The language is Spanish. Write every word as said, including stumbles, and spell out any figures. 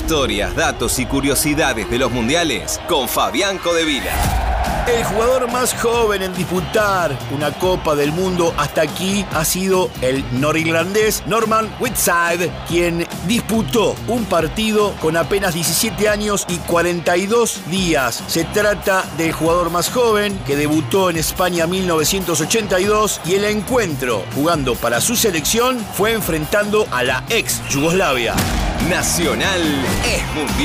Historias, datos y curiosidades de los mundiales con Fabián Codevila. El jugador más joven en disputar una Copa del Mundo hasta aquí ha sido el norirlandés Norman Whitside, quien disputó un partido con apenas diecisiete años y cuarenta y dos días. Se trata del jugador más joven que debutó en España en mil novecientos ochenta y dos y el encuentro jugando para su selección fue enfrentando a la ex Yugoslavia. Nacional es mundial.